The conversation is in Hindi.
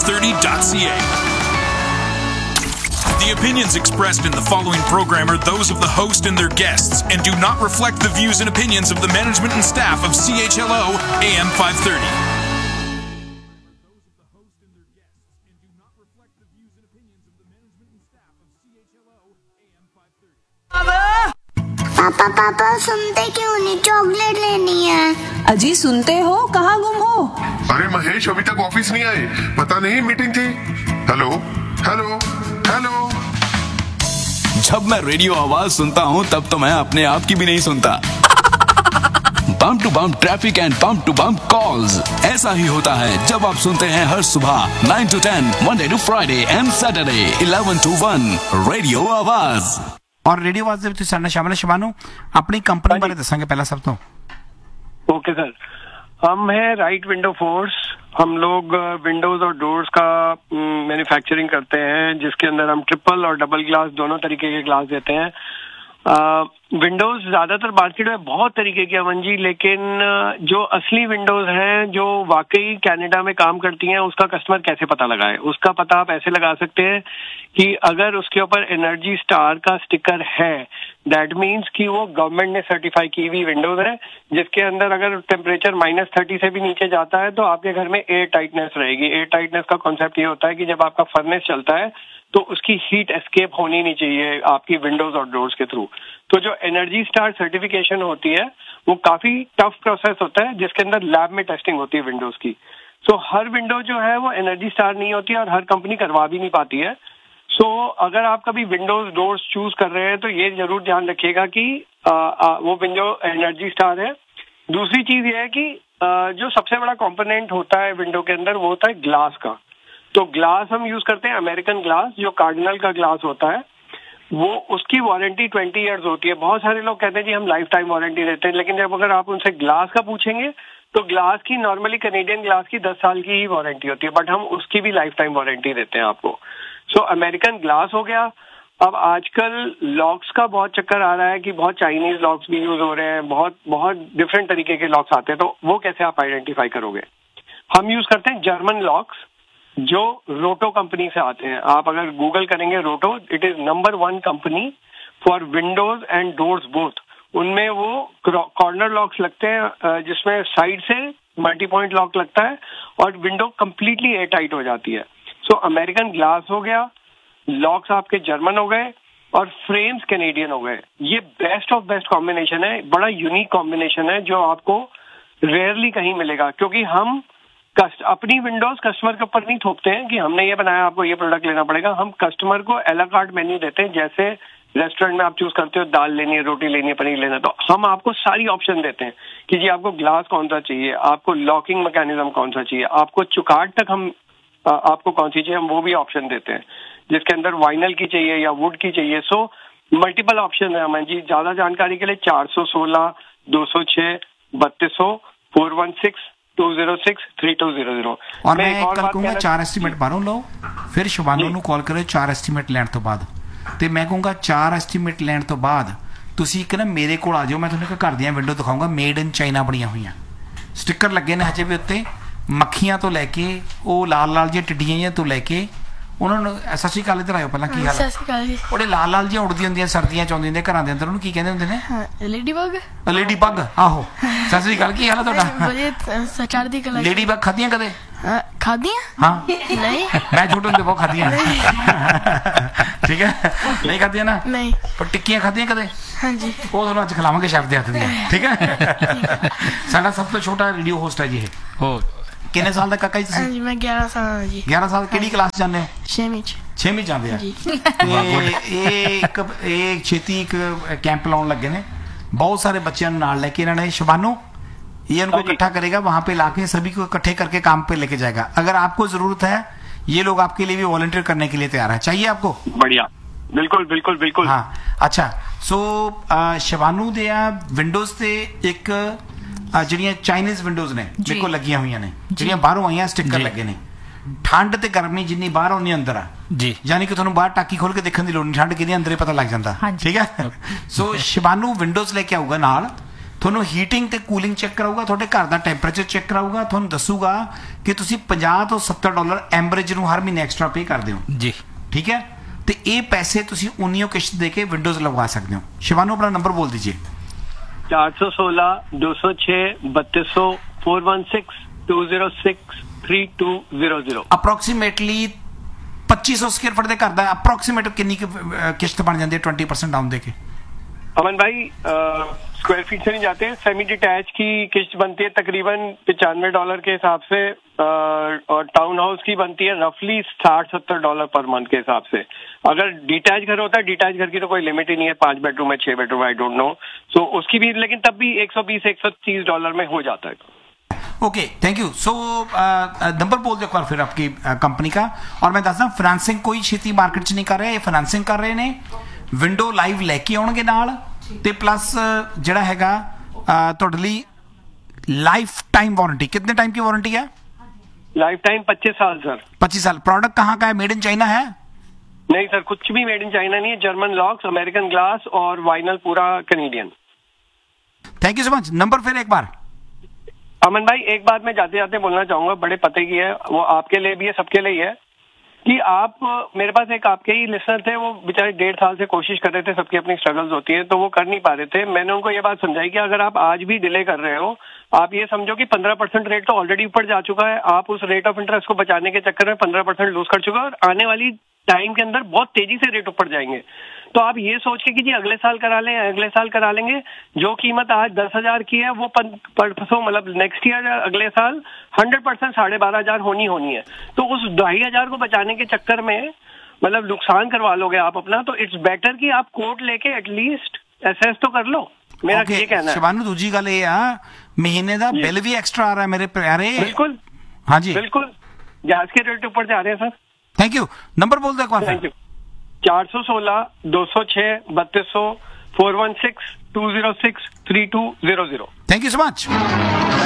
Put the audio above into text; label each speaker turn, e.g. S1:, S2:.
S1: 30.ca. The opinions expressed in the following program are those of the host and their guests and do not reflect the views and opinions of the management and staff of CHLO AM 530.
S2: पापा पापा सुनते क्यों नहीं? चॉकलेट लेनी है।
S3: अजी सुनते हो, कहाँ गुम हो?
S4: अरे महेश अभी तक ऑफिस नहीं आए, पता नहीं मीटिंग थी। Hello hello hello.
S5: जब मैं रेडियो आवाज सुनता हूँ तब तो मैं अपने आप की भी नहीं सुनता। Bump to bump traffic and bump to bump calls, ऐसा ही होता है जब आप सुनते हैं हर सुबह 9 to 10 Monday to Friday and Saturday 11 to 1 radio आवाज।
S6: और रेडियो आवाज ਦੇ ਵਿੱਚ ਸਾਡੇ ਨਾਲ ਸ਼ਾਮਲ ਸ਼ਿਵਾਨੂ, अपनी कंपनी बारे दसांगे पहला सब तो।
S7: ओके सर, हम हैं राइट विंडो फोर्स। हम लोग विंडोज और डोर्स का मैन्युफैक्चरिंग करते हैं, जिसके अंदर हम ट्रिपल और डबल ग्लास दोनों तरीके के ग्लास देते हैं। विंडोज ज्यादातर मार्केट में बहुत तरीके की अमन जी, लेकिन जो असली विंडोज हैं जो वाकई कनाडा में काम करती हैं, उसका कस्टमर कैसे पता लगाए? उसका पता आप ऐसे लगा सकते हैं कि अगर उसके ऊपर एनर्जी स्टार का स्टिकर है, दैट मीन्स कि वो गवर्नमेंट ने सर्टिफाई की हुई विंडोज है, जिसके अंदर अगर टेम्परेचर -30 से भी नीचे जाता है तो आपके घर में एयर टाइटनेस रहेगी। एयर टाइटनेस का कॉन्सेप्ट ये होता है कि जब आपका फर्नेस चलता है तो उसकी हीट एस्केप होनी नहीं चाहिए आपकी विंडोज और डोर्स के थ्रू। तो जो एनर्जी स्टार सर्टिफिकेशन होती है वो काफी टफ प्रोसेस होता है, जिसके अंदर लैब में टेस्टिंग होती है विंडोज की। सो हर विंडो जो है वो एनर्जी स्टार नहीं होती है और हर कंपनी करवा भी नहीं पाती है। सो अगर आप कभी विंडोज डोर्स चूज कर रहे हैं तो ये जरूर ध्यान रखिएगा कि वो विंडो एनर्जी स्टार है। दूसरी चीज ये है कि जो सबसे बड़ा कंपोनेंट होता है विंडो के अंदर वो होता है ग्लास का। तो ग्लास हम यूज करते हैं अमेरिकन ग्लास, जो कार्डिनल का ग्लास होता है, वो उसकी वारंटी 20 इयर्स होती है। बहुत सारे लोग कहते हैं जी हम लाइफ टाइम वारंटी देते हैं, लेकिन जब अगर आप उनसे ग्लास का पूछेंगे तो ग्लास की नॉर्मली कैनेडियन ग्लास की 10 साल की ही वारंटी होती है, बट हम उसकी भी लाइफ टाइम वारंटी देते हैं आपको। सो अमेरिकन ग्लास हो गया। अब आजकल लॉक्स का बहुत चक्कर आ रहा है कि बहुत चाइनीज लॉक्स भी यूज हो रहे हैं, बहुत बहुत डिफरेंट तरीके के लॉक्स आते हैं, तो वो कैसे आप आइडेंटिफाई करोगे? हम यूज करते हैं जर्मन लॉक्स, जो रोटो कंपनी से आते हैं। आप अगर गूगल करेंगे रोटो, it is number 1 company for Windows and doors both. उनमें वो कॉर्नर लॉक्स लगते हैं जिसमें साइड से मल्टी पॉइंट लॉक लगता है और विंडो कंप्लीटली एयर टाइट हो जाती है। सो अमेरिकन ग्लास हो गया, लॉक्स आपके जर्मन हो गए और फ्रेम्स कैनेडियन हो गए। ये बेस्ट ऑफ बेस्ट कॉम्बिनेशन है, बड़ा यूनिक कॉम्बिनेशन है जो आपको रेयरली कहीं मिलेगा, क्योंकि हम अपनी विंडोज कस्टमर के ऊपर नहीं थोपते हैं कि हमने ये बनाया आपको ये प्रोडक्ट लेना पड़ेगा। हम कस्टमर को एला कार्ट मेन्यू देते हैं, जैसे रेस्टोरेंट में आप चूज करते हो दाल लेनी है, रोटी लेनी है, पनीर लेना है, तो हम आपको सारी ऑप्शन देते हैं कि जी आपको ग्लास कौन सा चाहिए, आपको लॉकिंग मैकेनिज्म कौन सा चाहिए, आपको चुकाट तक हम आपको कौन सी चाहिए, हम वो भी ऑप्शन देते हैं, जिसके अंदर वाइनल की चाहिए या वुड की चाहिए। सो मल्टीपल ऑप्शन है अमन जी। ज्यादा जानकारी के लिए 416 206 3200 416 206 3200।
S6: और मैं कल कहूंगा 4 एस्टीमेट बाहरों लो, फिर शिवानू ਨੂੰ ਕਾਲ ਕਰੋ 4 ਐਸਟੀਮੇਟ ਲੈਣ ਤੋਂ ਬਾਅਦ, ਤੇ ਮੈਂ ਕਹੂੰਗਾ 4 ਐਸਟੀਮੇਟ ਲੈਣ ਤੋਂ ਬਾਅਦ ਤੁਸੀਂ ਇੱਕ ਨਾ ਮੇਰੇ ਕੋਲ ਆ ਜਾਓ, ਮੈਂ ਤੁਹਾਨੂੰ ਘਰ ਦੀਆਂ ਵਿੰਡੋ ਦਿਖਾਉਂਗਾ, ਮੇਡ ਇਨ ਚਾਈਨਾ ਬਣੀਆਂ ਹੋਈਆਂ, ਸਟicker ਲੱਗੇ ਨੇ ਹਜੇ ਵੀ ਉੱਤੇ, ਮੱਖੀਆਂ ਤੋਂ ਲੈ ਕੇ ਉਹ ਲਾਲ ਲਾਲ ਜਿਹੀ ਟਿੱਡੀਆਂ ਜਿਹੀਆਂ ਤੋਂ ਲੈ ਕੇ ਉਹਨਾਂ ਨੂੰ। ਸਤਿ ਸ਼੍ਰੀ ਅਕਾਲ, ਇੱਧਰ ਆਇਓ ਪਹਿਲਾਂ। ਕੀ ਹਾਲ?
S3: ਸਤਿ ਸ਼੍ਰੀ ਅਕਾਲ ਜੀ। ਉਹਦੇ
S6: ਲਾਲ ਲਾਲ ਜਿਹੀਆਂ ਉੜਦੀਆਂ ਹੁੰਦੀਆਂ ਸਰਦੀਆਂ ਚ ਆਉਂਦੀਆਂ ਨੇ ਘਰਾਂ ਦੇ ਅੰਦਰ, ਉਹਨੂੰ ਕੀ ਕਹਿੰਦੇ ਹੁੰਦੇ ਨੇ?
S3: ਲੇਡੀ ਬਗ।
S6: ਲੇਡੀ ਬਗ, ਆਹੋ। ਸਤਿ ਸ਼੍ਰੀ ਅਕਾਲ, ਕੀ ਹਾਲ ਹੈ ਤੁਹਾਡਾ?
S3: ਵਧੀਆ, ਚੜ੍ਹਦੀ ਕਲਾ।
S6: ਲੇਡੀ ਬਗ ਖਾਧੀਆਂ ਕਦੇ?
S3: ਖਾਧੀਆਂ?
S6: ਹਾਂ
S3: ਨਹੀਂ,
S6: ਮੈਂ ਛੋਟੇ ਹੁੰਦੇ ਬਹੁਤ ਖਾਧੀਆਂ। ਠੀਕ ਹੈ, ਨਹੀਂ ਖਾਧੀਆਂ ਨਾ?
S3: ਨਹੀਂ।
S6: ਪਰ ਟਿੱਕੀਆਂ ਖਾਧੀਆਂ ਕਦੇ?
S3: ਹਾਂਜੀ।
S6: ਉਹ ਤੁਹਾਨੂੰ ਅੱਜ ਖਿਲਾਵਾਂਗੇ ਸ਼ੈਫ ਦੇ ਹੱਥ ਦੀਆਂ। ਠੀਕ ਹੈ। ਸਾਡਾ ਸਭ ਤੋਂ ਛੋਟਾ ਰੇਡੀਓ ਹੋਸਟ ਹੈ ਜੀ ਇਹ। ਕਿੰਨੇ ਸਾਲ ਦਾ ਕਾਕਾ ਜੀ ਤੁਸੀਂ?
S3: ਹਾਂਜੀ, ਮੈਂ 11 ਸਾਲ ਜੀ।
S6: 11 ਸਾਲ। ਕਿਹੜੀ ਕਲਾਸ ਜਾਂਦੇ ਹੋ? 6ਵੀਂ ਚ। 6ਵੀਂ ਜਾਂਦੇ ਆ ਜੀ। ਇਹ ਛੇਤੀ ਇੱਕ कैंप ਲਾਉਣ ਲੱਗੇ ਨੇ, बहुत सारे बच्चों नाल लेके इन्होंने। शिवानू ये उनको इकट्ठा करेगा, वहां पे लाके सभी को इकट्ठे करके काम पे लेके जाएगा। अगर आपको जरूरत है, ये लोग आपके लिए भी वॉलंटियर करने के लिए तैयार है। चाहिए आपको?
S7: बढ़िया, बिल्कुल बिल्कुल बिल्कुल।
S6: हाँ, अच्छा। सो शिवानू दे विंडोज ते एक ਜਿਹੜੀਆਂ ਚਾਈਨੀਜ਼ ਵਿੰਡੋਜ਼ ਨੇ ਦੇਖੋ ਲੱਗੀਆਂ ਹੋਈਆਂ ਨੇ, ਜਿਹੜੀਆਂ ਬਾਹਰੋਂ ਆਈਆਂ ਸਟicker ਲੱਗੇ ਨੇ। ਠੰਡ ਤੇ ਗਰਮੀ ਜਿੰਨੀ ਬਾਹਰ ਆਉਂਦੀ ਅੰਦਰ ਆ ਜੀ, ਯਾਨੀ ਕਿ ਤੁਹਾਨੂੰ ਬਾਹਰ ਟਾਕੀ ਖੋਲ ਕੇ ਦੇਖਣ ਦੀ ਲੋੜ ਨਹੀਂ, ਠੰਡ ਕਿਹਦੀ ਅੰਦਰ ਹੀ ਪਤਾ ਲੱਗ ਜਾਂਦਾ। ਠੀਕ ਹੈ। ਸੋ शिवानू विंडोज लेके आऊगा नाल, ਤੁਹਾਨੂੰ ਹੀਟਿੰਗ ਤੇ ਕੂਲਿੰਗ ਚੈੱਕ ਕਰਾਊਗਾ, ਤੁਹਾਡੇ ਘਰ ਦਾ ਟੈਂਪਰੇਚਰ ਚੈੱਕ ਕਰਾਊਗਾ, ਤੁਹਾਨੂੰ ਦੱਸੂਗਾ ਕਿ ਤੁਸੀਂ $50 ਤੋਂ $70 ਐਵਰੇਜ ਨੂੰ ਹਰ ਮਹੀਨੇ ਐਕਸਟਰਾ ਪੇ ਕਰਦੇ ਹੋ
S8: ਜੀ।
S6: ਠੀਕ ਹੈ, ਤੇ ਇਹ ਪੈਸੇ ਤੁਸੀਂ ਉਨੀਓ ਕਿਸ਼ਤ ਦੇ ਕੇ ਵਿੰਡੋਜ਼ ਲਗਵਾ ਸਕਦੇ ਹੋ। शिवानू अपना नंबर बोल दीजिए।
S7: 416 206 3200 416 206 3200।
S6: ਅਪਰੋਕਸੀਮੇਟਲੀ 2500 ਸਕੁਅਰ ਫੁੱਟ ਦੇ ਘਰ ਦਾ ਅਪਰੋਕਸੀਮੇਟ ਕਿੰਨੀ ਕਿਸ਼ਤ ਬਣ ਜਾਂਦੀ ਹੈ 20% डाउन देके?
S7: अमन भाई स्क्वायर फीट से नहीं जाते, सेमी डिटैच की किस्त बनती है तकरीबन $95 के हिसाब से, और टाउन हाउस की बनती है रफली $60-70 पर मंथ के हिसाब से। अगर डिटैच घर होता है, डिटैच घर की तो कोई लिमिट ही नहीं है, 5 बेडरूम है 6 बेडरूम, आई डोंट नो, सो उसकी भी, लेकिन तब भी $120-130 में हो जाता है।
S6: Okay, thank you. So number बोल दो एक बार फिर आपकी कंपनी का, और मैं दसदा फाइनेंसिंग कोई छेती मार्केट च नहीं कर रहे, ये फाइनेंसिंग कर रहे ने, विंडो लाइव लैके आउणगे नाल, ते प्लस जिहड़ा हैगा तुहाडे लई लाइफ टाइम वारंटी। कितने टाइम की वारंटी है?
S7: लाइफ टाइम 25 साल सर।
S6: 25 साल। प्रोडक्ट कहाँ का है? मेड इन चाइना है?
S7: नहीं सर, कुछ भी मेड इन चाइना नहीं है, जर्मन लॉक्स, अमेरिकन ग्लास और वाइनल पूरा Canadian.
S6: Thank you so much. Number फिर एक बार।
S7: अमन भाई एक बात मैं जाते जाते बोलना चाहूंगा, बड़े पते की है, वो आपके लिए भी है, सबके लिए ही है, कि आप, मेरे पास एक आपके ही लिसनर थे, वो बेचारे 1.5 साल से कोशिश कर रहे थे, सबकी अपनी स्ट्रगल्स होती है, तो वो कर नहीं पा रहे थे। मैंने उनको ये बात समझाई कि अगर आप आज भी डिले कर रहे हो, आप ये समझो कि 15% रेट तो ऑलरेडी ऊपर जा चुका है, आप उस रेट ऑफ इंटरेस्ट को बचाने के चक्कर में 15% लूज कर चुके हैं, और आने वाली टाइम के अंदर बहुत तेजी से रेट ऊपर जाएंगे। तो आप ये सोच के कि जी अगले साल करा लें, अगले साल करा लेंगे, जो कीमत आज 10,000 की है वो परसों मतलब नेक्स्ट ईयर अगले साल 100% 12,500 होनी है। तो उस 2,500 को बचाने के चक्कर में मतलब नुकसान करवा लोगे आप अपना, तो इट्स बेटर कि आप कोर्ट लेके एटलीस्ट एसेस तो कर लो। मेरा ये कहना है।
S6: शिवानू दूजी गल ये आ, महीने का बिल भी एक्स्ट्रा आ रहा है मेरे प्यारे।
S7: बिल्कुल,
S6: हाँ जी
S7: बिल्कुल, गैस के रेट ऊपर जा रहे हैं सर।
S6: Thank you. नंबर बोल दो एक बार।
S7: Thank you. 416 206 3200 416 206 3200।
S6: Thank you so much.